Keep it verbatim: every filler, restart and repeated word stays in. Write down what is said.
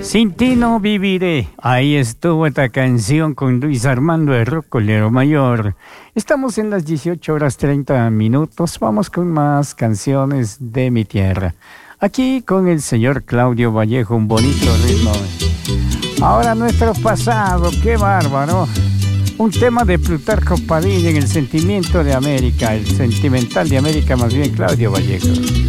Sin ti no viviré. Ahí estuvo esta canción con Luis Armando de Rocolero Mayor. Estamos en las dieciocho horas treinta minutos. Vamos con más canciones de mi tierra. Aquí con el señor Claudio Vallejo, un bonito ritmo. Ahora nuestro pasado, qué bárbaro. Un tema de Plutarco Padilla en el sentimiento de América, el sentimental de América, más bien Claudio Vallejo.